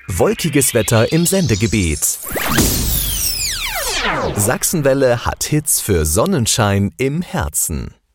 Wolkiges Wetter im Sendegebiet. Sachsenwelle hat Hits für Sonnenschein im Herzen.